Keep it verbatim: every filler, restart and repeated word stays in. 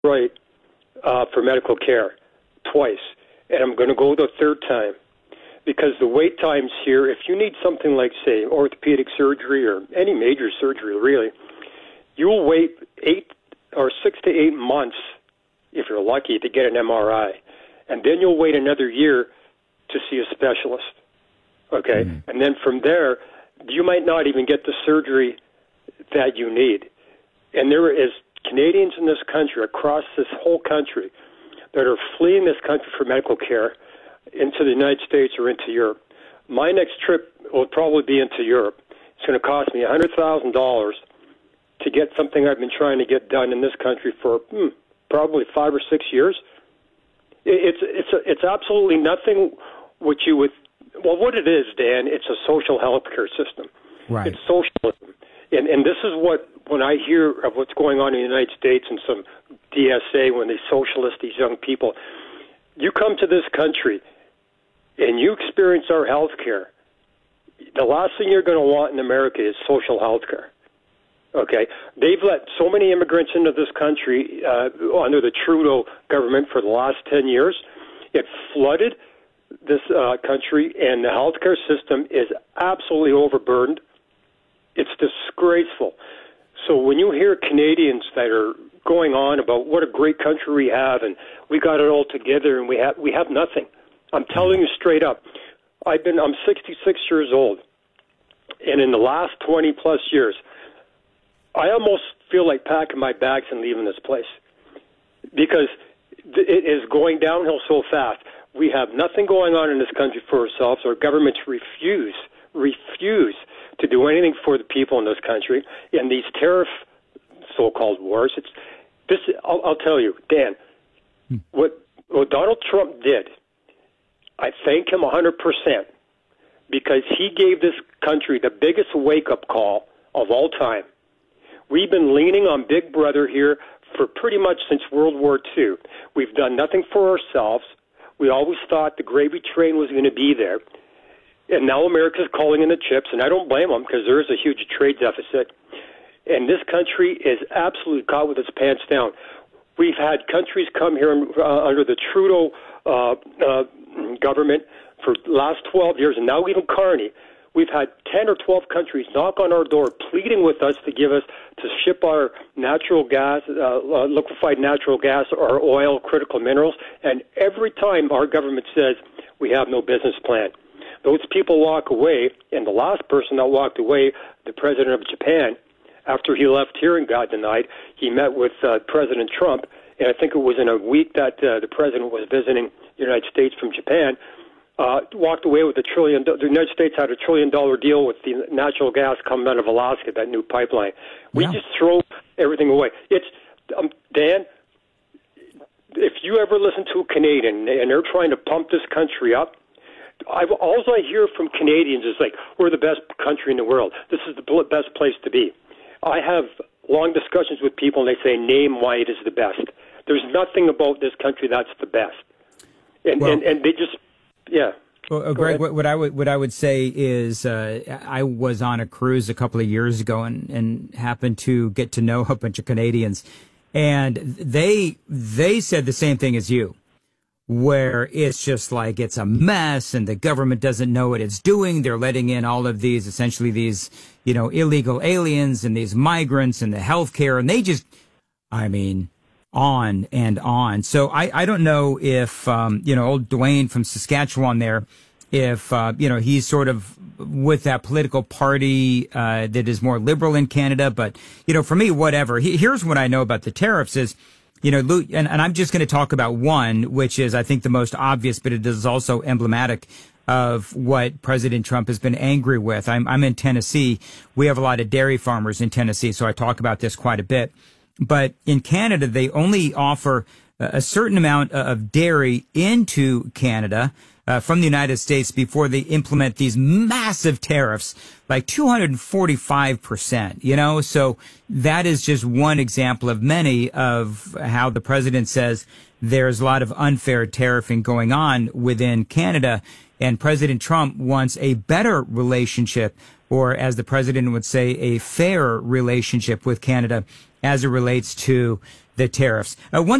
right uh, for medical care twice, and I'm going to go the third time because the wait times here, if you need something like, say, orthopedic surgery or any major surgery, really, you'll wait eight or six to eight months, if you're lucky, to get an M R I. And then you'll wait another year to see a specialist, okay? Mm-hmm. And then from there, you might not even get the surgery that you need. And there is Canadians in this country, across this whole country, that are fleeing this country for medical care into the United States or into Europe. My next trip will probably be into Europe. It's going to cost me one hundred thousand dollars to get something I've been trying to get done in this country for hmm, probably five or six years. It's it's it's absolutely nothing what you would. Well, what it is, Dan, it's a social health care system. Right. It's socialism, and and this is what when I hear of what's going on in the United States and some D S A when they socialist these young people. You come to this country and you experience our health care. The last thing you're going to want in America is social health care. Okay, they've let so many immigrants into this country uh, under the Trudeau government for the last ten years. It flooded this uh, country, and the healthcare system is absolutely overburdened. It's disgraceful. So when you hear Canadians that are going on about what a great country we have, and we got it all together, and we have we have nothing, I'm telling you straight up. I've been I'm sixty-six years old, and in the last twenty plus years, I almost feel like packing my bags and leaving this place because it is going downhill so fast. We have nothing going on in this country for ourselves. Our governments refuse, refuse to do anything for the people in this country. And these tariff so-called wars, it's this. I'll, I'll tell you, Dan, hmm. what what Donald Trump did, I thank him one hundred percent because he gave this country the biggest wake-up call of all time. We've been leaning on Big Brother here for pretty much since World War Two. We've done nothing for ourselves. We always thought the gravy train was going to be there. And now America's calling in the chips, and I don't blame them because there is a huge trade deficit. And this country is absolutely caught with its pants down. We've had countries come here uh, under the Trudeau uh, uh, government for the last twelve years, and now even Carney. We've had ten or twelve countries knock on our door pleading with us to give us, to ship our natural gas, uh, uh, liquefied natural gas, our oil, critical minerals, and every time our government says we have no business plan. Those people walk away, and the last person that walked away, the president of Japan, after he left here and got denied, he met with uh, President Trump, and I think it was in a week that uh, the president was visiting the United States from Japan, Uh, walked away with a trillion. The United States had a trillion dollar deal with the natural gas coming out of Alaska, that new pipeline. We yeah. just throw everything away. It's um, Dan. If you ever listen to a Canadian and they're trying to pump this country up, I've, all I hear from Canadians is like, "We're the best country in the world. This is the best place to be." I have long discussions with people, and they say, "Name why it is the best." There's nothing about this country that's the best, and well, and, and they just. Yeah. Well, uh, Greg, what, what I would what I would say is uh, I was on a cruise a couple of years ago and, and happened to get to know a bunch of Canadians, and they they said the same thing as you, where it's just like it's a mess and the government doesn't know what it's doing. They're letting in all of these essentially these you know illegal aliens and these migrants and the healthcare, and they just, I mean. on and on. So I, I don't know if, um, you know, old Dwayne from Saskatchewan there, if, uh, you know, he's sort of with that political party uh, that is more liberal in Canada. But, you know, for me, whatever. He, here's what I know about the tariffs is, you know, and, and I'm just going to talk about one, which is, I think, the most obvious, but it is also emblematic of what President Trump has been angry with. I'm, I'm in Tennessee. We have a lot of dairy farmers in Tennessee, so I talk about this quite a bit. But in Canada, they only offer a certain amount of dairy into Canada uh, from the United States before they implement these massive tariffs, like two hundred forty-five percent, you know? So that is just one example of many of how the president says there's a lot of unfair tariffing going on within Canada. And President Trump wants a better relationship, or as the president would say, a fair relationship with Canada as it relates to the tariffs. Uh, one